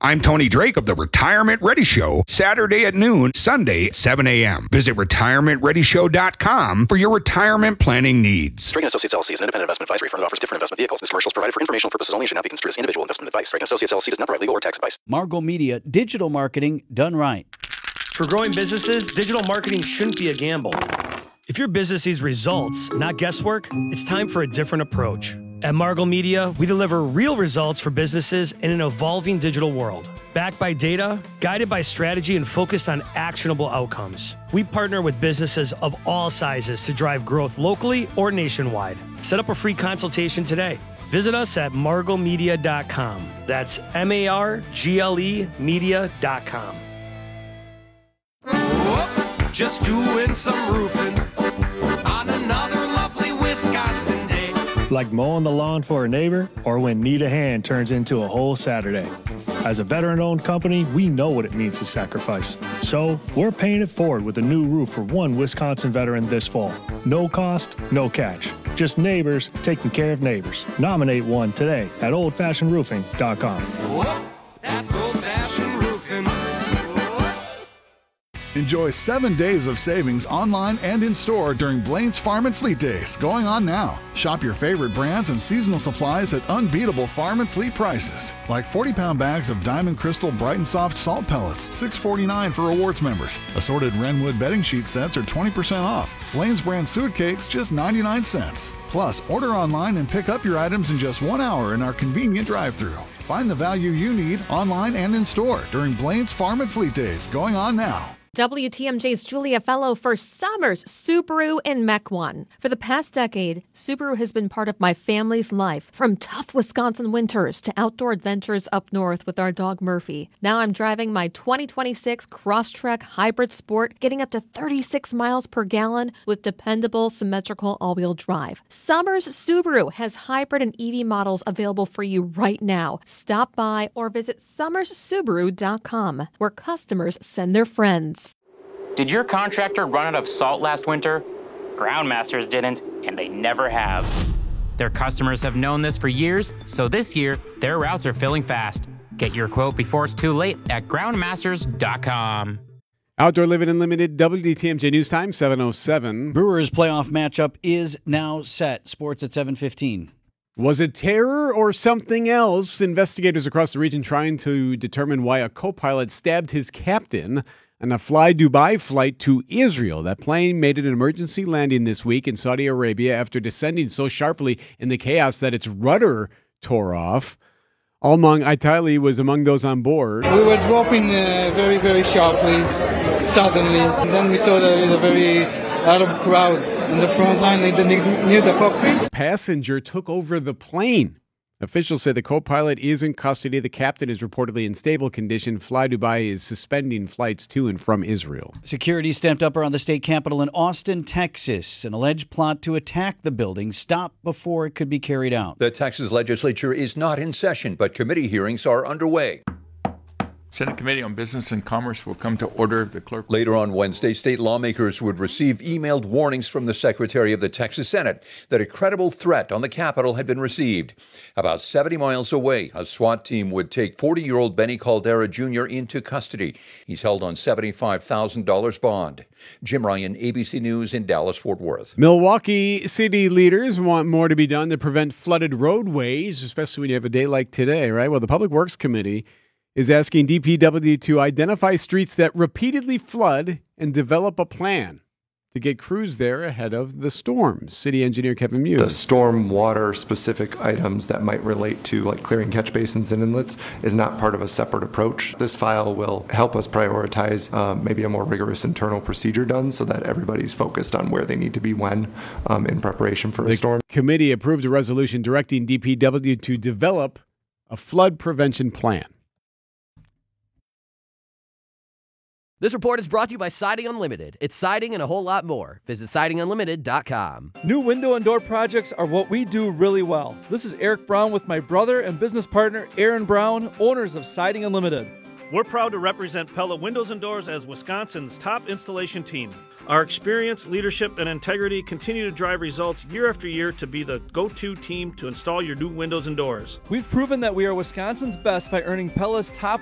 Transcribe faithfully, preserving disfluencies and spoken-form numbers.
I'm Tony Drake of the Retirement Ready Show, Saturday at noon, Sunday at seven a.m. Visit retirement ready show dot com for your retirement planning needs. Reagan Associates L L C is an independent investment advisory firm that offers different investment vehicles. This commercial is provided for informational purposes only and should not be construed as individual investment advice. Reagan Associates L L C does not provide legal or tax advice. Margot Media, digital marketing done right. For growing businesses, digital marketing shouldn't be a gamble. If your business needs results, not guesswork, it's time for a different approach. At Margot Media, we deliver real results for businesses in an evolving digital world. Backed by data, guided by strategy, and focused on actionable outcomes. We partner with businesses of all sizes to drive growth locally or nationwide. Set up a free consultation today. Visit us at margot media dot com. That's M A R G L E media dot com. Whoop, just doing some roofing on another lovely Wisconsin day. Like mowing the lawn for a neighbor, or when need a hand turns into a whole Saturday. As a veteran-owned company, we know what it means to sacrifice. So, we're paying it forward with a new roof for one Wisconsin veteran this fall. No cost, no catch. Just neighbors taking care of neighbors. Nominate one today at old fashioned roofing dot com. Whoop, that's old-fashioned roofing. Enjoy seven days of savings online and in-store during Blaine's Farm and Fleet Days, going on now. Shop your favorite brands and seasonal supplies at unbeatable farm and fleet prices. Like forty-pound bags of Diamond Crystal Bright and Soft salt pellets, six forty-nine for rewards members. Assorted Renwood bedding sheet sets are twenty percent off. Blaine's brand suet cakes, just ninety-nine cents. Plus, order online and pick up your items in just one hour in our convenient drive-thru. Find the value you need online and in-store during Blaine's Farm and Fleet Days, going on now. W T M J's Julia Fellow for Summers Subaru in Mequon. For the past decade, Subaru has been part of my family's life, from tough Wisconsin winters to outdoor adventures up north with our dog Murphy. Now I'm driving my twenty twenty-six Crosstrek Hybrid Sport, getting up to thirty-six miles per gallon with dependable, symmetrical all-wheel drive. Summers Subaru has hybrid and E V models available for you right now. Stop by or visit summers subaru dot com, where customers send their friends. Did your contractor run out of salt last winter? Groundmasters didn't, and they never have. Their customers have known this for years, so this year, their routes are filling fast. Get your quote before it's too late at groundmasters dot com. Outdoor Living Unlimited, W T M J News Time, seven oh seven. Brewers playoff matchup is now set. Sports at seven fifteen. Was it terror or something else? Investigators across the region trying to determine why a co-pilot stabbed his captain on a Fly Dubai flight to Israel. That plane made an emergency landing this week in Saudi Arabia after descending so sharply in the chaos that its rudder tore off. Almang Aitali was among those on board. We were dropping uh, very, very sharply, suddenly. And then we saw that there was a very lot of crowd in the front line near the cockpit. A passenger took over the plane. Officials say the co-pilot is in custody. The captain is reportedly in stable condition. Fly Dubai is suspending flights to and from Israel. Security stamped up around the state capitol in Austin, Texas. An alleged plot to attack the building stopped before it could be carried out. The Texas legislature is not in session, but committee hearings are underway. Senate Committee on Business and Commerce will come to order. The clerk. Later on Wednesday, state lawmakers would receive emailed warnings from the Secretary of the Texas Senate that a credible threat on the Capitol had been received. About seventy miles away, a SWAT team would take forty-year-old Benny Caldera Junior into custody. He's held on seventy-five thousand dollars bond. Jim Ryan, A B C News in Dallas-Fort Worth. Milwaukee city leaders want more to be done to prevent flooded roadways, especially when you have a day like today, right? Well, the Public Works Committee is asking D P W to identify streets that repeatedly flood and develop a plan to get crews there ahead of the storms. City engineer Kevin Mew. The storm water specific items that might relate to like clearing catch basins and inlets is not part of a separate approach. This file will help us prioritize um, maybe a more rigorous internal procedure done so that everybody's focused on where they need to be when um, in preparation for the a storm. The committee approved a resolution directing D P W to develop a flood prevention plan. This report is brought to you by Siding Unlimited. It's siding and a whole lot more. Visit siding unlimited dot com. New window and door projects are what we do really well. This is Eric Brown with my brother and business partner, Aaron Brown, owners of Siding Unlimited. We're proud to represent Pella Windows and Doors as Wisconsin's top installation team. Our experience, leadership, and integrity continue to drive results year after year to be the go-to team to install your new windows and doors. We've proven that we are Wisconsin's best by earning Pella's top